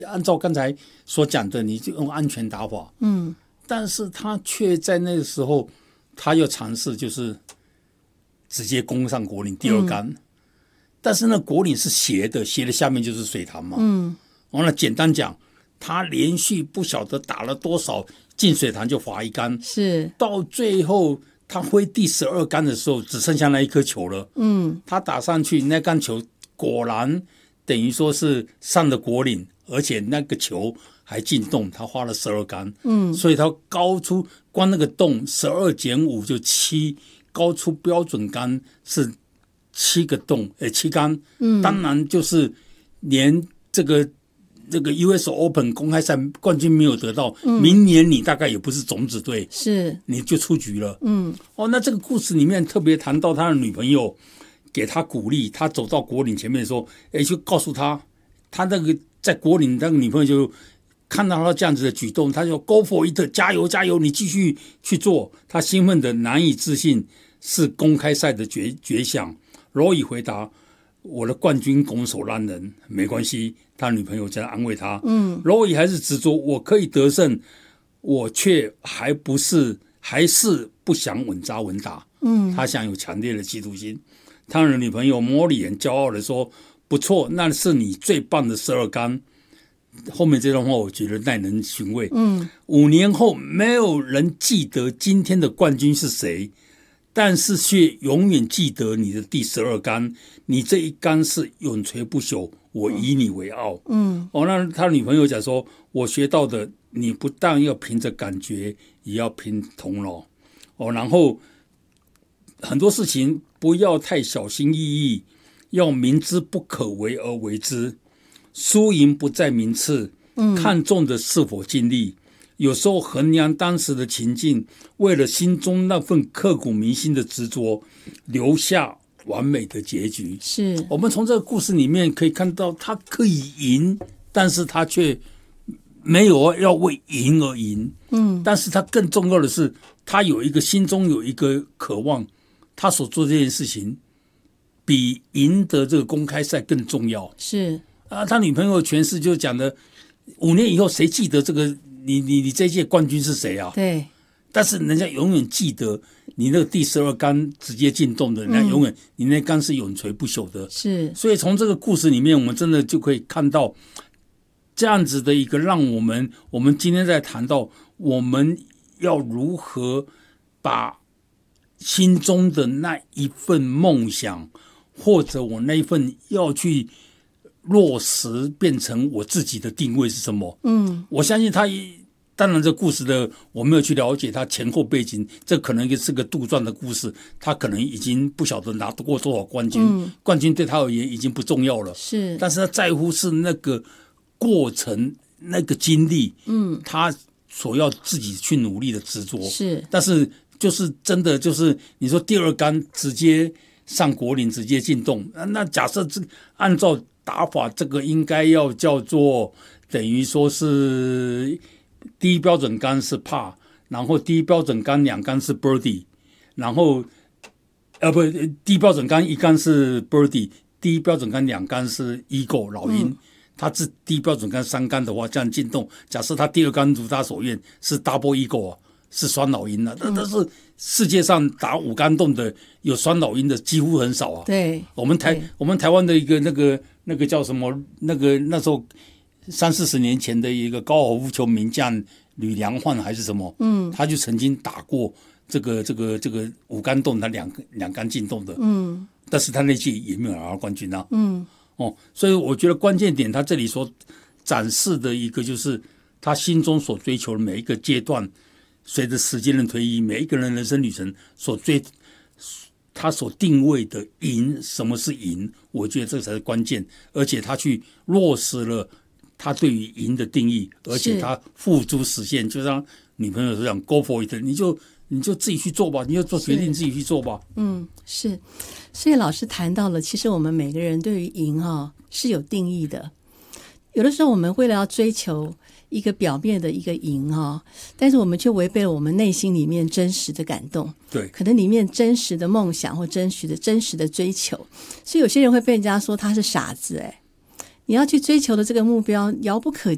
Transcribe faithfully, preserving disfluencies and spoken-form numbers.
按照刚才所讲的，你就用安全打法， 嗯， 但是他却在那个时候，他又尝试就是直接攻上果岭第二杆，嗯、但是那果岭是斜的，斜的下面就是水塘嘛， 嗯， 完了简单讲，他连续不晓得打了多少进水塘就罚一杆， 是到最后他挥第十二杆的时候，只剩下那一颗球了， 嗯， 他打上去那杆球果然等于说是上了果岭。而且那个球还进洞，他花了十二杆， 嗯， 所以他高出光那个洞十二减五就七，高出标准杆是七个洞，呃七杆，嗯，当然就是连这个这个 U S Open 公开赛冠军没有得到，嗯、明年你大概也不是种子队， 是你就出局了， 嗯， 哦，那这个故事里面特别谈到他的女朋友给他鼓励，他走到果岭前面说，哎，就告诉他，他那个。在果岭，那个女朋友就看到他这样子的举动，他就 Go for it， 加油加油，你继续去做。他兴奋的难以置信，是公开赛的绝绝响。罗伊回答：“我的冠军拱手让人，没关系。”他女朋友在安慰他。嗯，罗伊还是执着，我可以得胜，我却还不是，还是不想稳扎稳打。嗯，他想有强烈的企图心。他的女朋友莫里很骄傲的说。不错，那是你最棒的十二杆。后面这段话我觉得耐人寻味。嗯，五年后没有人记得今天的冠军是谁，但是却永远记得你的第十二杆。你这一杆是永垂不朽，我以你为傲。嗯，哦，那他女朋友讲说，我学到的，你不但要凭着感觉，也要凭头脑。哦，然后很多事情不要太小心翼翼。要明知不可为而为之，输赢不在名次，看重的是否尽力。有时候衡量当时的情境，为了心中那份刻骨铭心的执着，留下完美的结局。 是我们从这个故事里面可以看到，他可以赢，但是他却没有要为赢而赢。嗯，但是他更重要的是，他有一个心中有一个渴望，他所做这件事情。比赢得这个公开赛更重要。 是啊，他女朋友诠释就讲的，五年以后谁记得这个你你你这届冠军是谁啊？ 对， 但是人家永远记得你那个第十二杆直接进洞的，人家永远、嗯、你那杆是永垂不朽的。 是， 所以从这个故事里面，我们真的就可以看到这样子的一个，让我们我们今天在谈到我们要如何把心中的那一份梦想。或者我那一份要去落实变成我自己的定位是什么？嗯，我相信他，当然这故事的我没有去了解他前后背景，这可能是个杜撰的故事，他可能已经不晓得拿过多少冠军，嗯、冠军对他而言已经不重要了。 是， 但是他在乎是那个过程，那个经历，嗯，他所要自己去努力的执着。 是， 但是就是真的就是你说第二杆直接。上果岭直接进洞，那假设这按照打法，这个应该要叫做等于说是第一标准杆是 par， 然后第一标准杆两杆是 birdie， 然后呃不，第一标准杆一杆是 birdie， 第一标准杆两杆是 eagle 老鹰。嗯他是第一标准杆三杆的话，这样进洞。假设他第二杆如他所愿是 double eagle 啊。是双老鹰的，但但是世界上打五杆洞的有双老鹰的几乎很少啊。 对， 我们台我们台湾的一个那个那个叫什么那个那时候三四十年前的一个高尔夫球名将吕良焕还是什么，嗯，他就曾经打过这个这个这个五杆洞，他两两杆进洞的，嗯，但是他那届也没有拿到冠军啊，嗯，哦，所以我觉得关键点他这里所展示的一个就是他心中所追求的每一个阶段。随着时间的推移，每一个人人生旅程所追，他所定位的赢，什么是赢？我觉得这才是关键。而且他去落实了他对于赢的定义，而且他付诸实现。就像女朋友这样 ，Go for it， 你就你就自己去做吧，你就做决定，自己去做吧。 嗯，是。所以老师谈到了，其实我们每个人对于赢哈、哦、是有定义的。有的时候我们为了要追求一个表面的一个赢哈，但是我们却违背了我们内心里面真实的感动， 对， 可能里面真实的梦想或真实的真实的追求，所以有些人会被人家说他是傻子。哎，你要去追求的这个目标遥不可